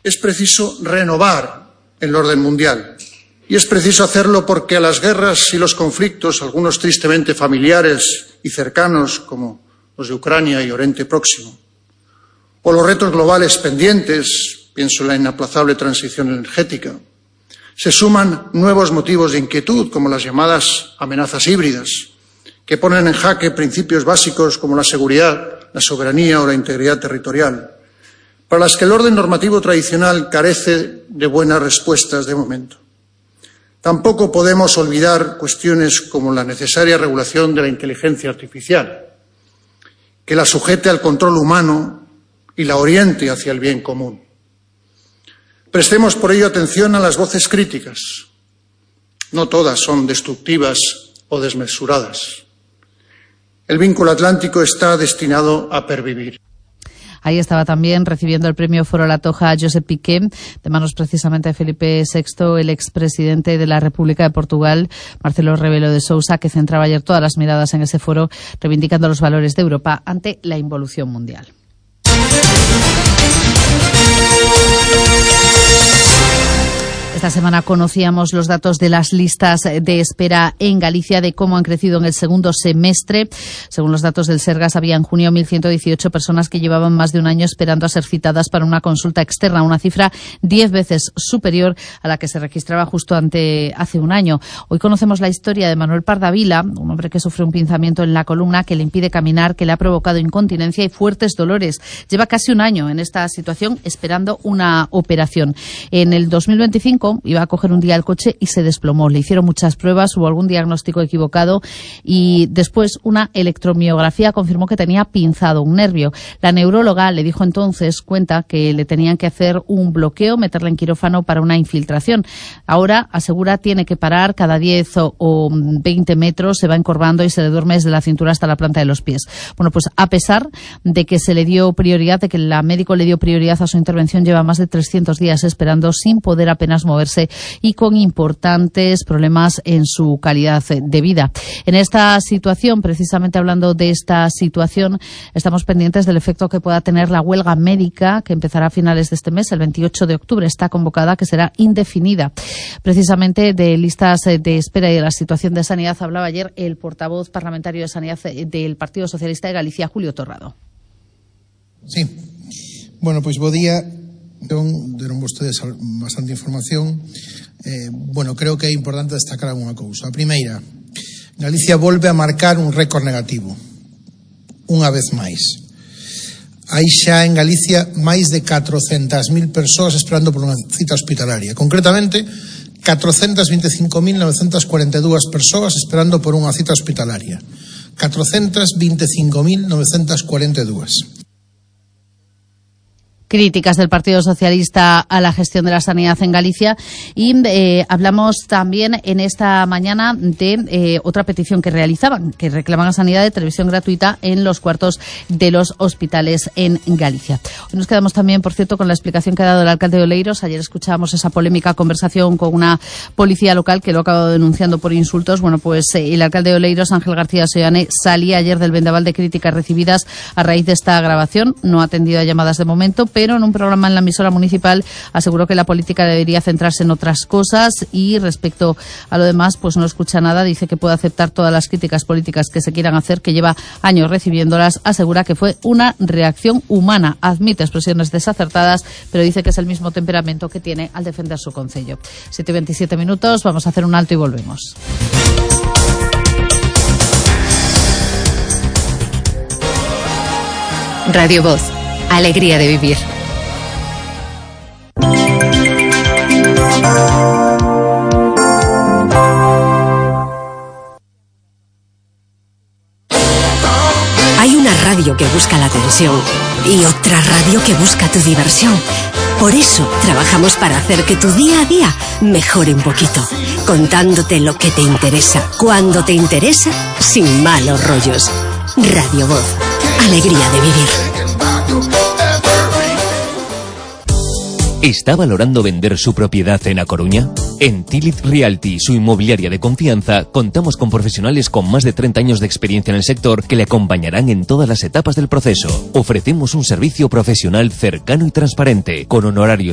Es preciso renovar el orden mundial. Y es preciso hacerlo porque a las guerras y los conflictos, algunos tristemente familiares y cercanos, como los de Ucrania y Oriente Próximo, o los retos globales pendientes, pienso en la inaplazable transición energética, se suman nuevos motivos de inquietud, como las llamadas amenazas híbridas, que ponen en jaque principios básicos como la seguridad, la soberanía o la integridad territorial, para las que el orden normativo tradicional carece de buenas respuestas de momento. Tampoco podemos olvidar cuestiones como la necesaria regulación de la inteligencia artificial, que la sujete al control humano y la oriente hacia el bien común. Prestemos por ello atención a las voces críticas. No todas son destructivas o desmesuradas. El vínculo atlántico está destinado a pervivir. Ahí estaba también recibiendo el premio Foro La Toja Josep Piqué, de manos precisamente de Felipe VI, el expresidente de la República de Portugal, Marcelo Rebelo de Sousa, que centraba ayer todas las miradas en ese foro, reivindicando los valores de Europa ante la involución mundial. Esta semana conocíamos los datos de las listas de espera en Galicia, de cómo han crecido en el segundo semestre. Según los datos del Sergas, había en junio 1.118 personas que llevaban más de un año esperando a ser citadas para una consulta externa, una cifra 10 veces superior a la que se registraba justo hace un año. Hoy conocemos la historia de Manuel Pardavila, un hombre que sufre un pinzamiento en la columna que le impide caminar, que le ha provocado incontinencia y fuertes dolores. Lleva casi un año en esta situación esperando una operación. En el 2025 iba a coger un día el coche y se desplomó. Le hicieron muchas pruebas, hubo algún diagnóstico equivocado y después una electromiografía confirmó que tenía pinzado un nervio. La neuróloga le dijo entonces, cuenta, que le tenían que hacer un bloqueo, meterle en quirófano para una infiltración. Ahora, asegura, tiene que parar cada 10 o 20 metros, se va encorvando y se le duerme desde la cintura hasta la planta de los pies. Bueno, pues a pesar de que se le dio prioridad, de que la médico le dio prioridad a su intervención, lleva más de 300 días esperando sin poder apenas moverse y con importantes problemas en su calidad de vida. En esta situación, precisamente hablando de esta situación, estamos pendientes del efecto que pueda tener la huelga médica que empezará a finales de este mes, el 28 de octubre. Está convocada, que será indefinida. Precisamente de listas de espera y de la situación de sanidad hablaba ayer el portavoz parlamentario de Sanidad del Partido Socialista de Galicia, Julio Torrado. Sí. Bueno, pois bo día. Deron vostedes bastante información. Creo que é importante destacar alguna cousa. A primeira, Galicia volve a marcar un récord negativo, unha vez máis. Hai xa en Galicia máis de 400.000 persoas esperando por unha cita hospitalaria. Concretamente, 425.942 persoas esperando por unha cita hospitalaria. 425.942. Críticas del Partido Socialista a la gestión de la sanidad en Galicia y hablamos también en esta mañana de otra petición que realizaban, que reclaman a Sanidad de televisión gratuita en los cuartos de los hospitales en Galicia. Hoy nos quedamos también, por cierto, con la explicación que ha dado el alcalde de Oleiros. Ayer escuchábamos esa polémica conversación con una policía local que lo ha acabado denunciando por insultos. Bueno, pues el alcalde de Oleiros, Ángel García Seoane, salía ayer del vendaval de críticas recibidas a raíz de esta grabación. No ha atendido a llamadas de momento, pero en un programa en la emisora municipal aseguró que la política debería centrarse en otras cosas y respecto a lo demás pues no escucha nada. Dice que puede aceptar todas las críticas políticas que se quieran hacer, que lleva años recibiéndolas. Asegura que fue una reacción humana, admite expresiones desacertadas, pero dice que es el mismo temperamento que tiene al defender su concello. 7:27 minutos, vamos a hacer un alto y volvemos. Radio Voz, alegría de vivir. Hay una radio que busca la atención y otra radio que busca tu diversión. Por eso trabajamos para hacer que tu día a día mejore un poquito, contándote lo que te interesa, cuando te interesa, sin malos rollos. Radio Voz, alegría de vivir. ¿Está valorando vender su propiedad en A Coruña? En Tilit Realty, su inmobiliaria de confianza, contamos con profesionales con más de 30 años de experiencia en el sector que le acompañarán en todas las etapas del proceso. Ofrecemos un servicio profesional cercano y transparente, con honorarios